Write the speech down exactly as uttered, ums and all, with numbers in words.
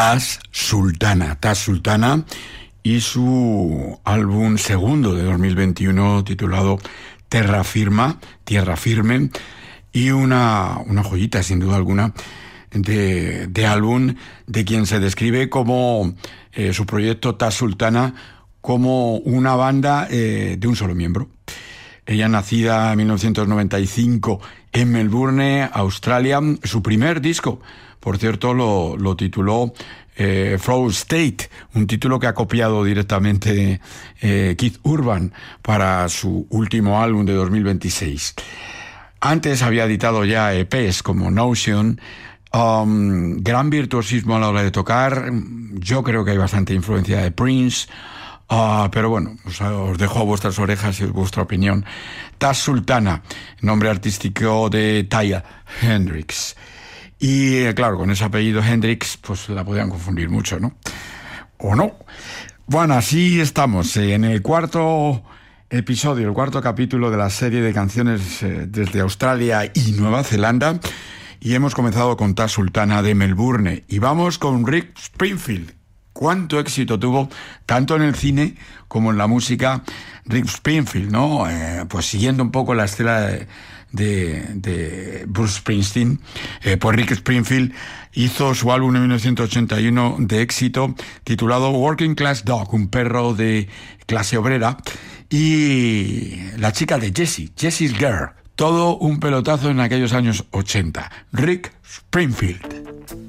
Taz Sultana, Taz Sultana y su álbum segundo de dos mil veintiuno titulado Terra Firma, Tierra Firme, y una, una joyita sin duda alguna de, de álbum de quien se describe como eh, su proyecto Taz Sultana como una banda eh, de un solo miembro. Ella, nacida en mil novecientos noventa y cinco en Melbourne, Australia, su primer disco, por cierto, lo, lo tituló eh, Flow State, un título que ha copiado directamente eh, Keith Urban para su último álbum de dos mil veintiséis. Antes había editado ya E Pes como Notion, um, gran virtuosismo a la hora de tocar. Yo creo que hay bastante influencia de Prince, uh, pero bueno, os, os dejo a vuestras orejas y vuestra opinión. Taz Sultana, nombre artístico de Taya Hendrix. Y claro, con ese apellido Hendrix, pues la podían confundir mucho, ¿no? ¿O no? Bueno, así estamos, eh, en el cuarto episodio, el cuarto capítulo de la serie de canciones eh, desde Australia y Nueva Zelanda. Y hemos comenzado con Taz Sultana de Melbourne. Y vamos con Rick Springfield. Cuánto éxito tuvo, tanto en el cine como en la música, Rick Springfield, ¿no? Eh, pues siguiendo un poco la estela de... De, de Bruce Springsteen, eh, pues Rick Springfield hizo su álbum en mil novecientos ochenta y uno de éxito titulado Working Class Dog, un perro de clase obrera, y la chica de Jessie, Jessie's Girl, todo un pelotazo en aquellos años ochenta. Rick Springfield.